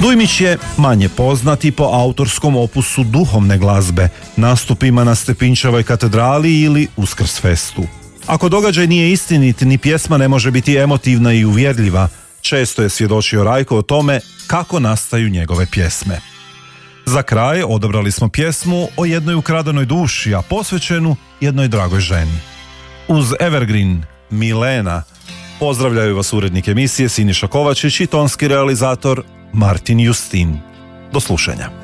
Dujmić je manje poznati po autorskom opusu duhovne glazbe, nastupima na Stepinčevoj katedrali ili Uskrsfestu. Ako događaj nije istinit, ni pjesma ne može biti emotivna i uvjerljiva. Često je svjedočio Rajko o tome kako nastaju njegove pjesme. Za kraj odabrali smo pjesmu o jednoj ukradenoj duši, a posvećenu jednoj dragoj ženi. Uz Evergreen Milena pozdravljaju vas urednik emisije Siniša Kovačić i tonski realizator Martin Justin. Do slušanja.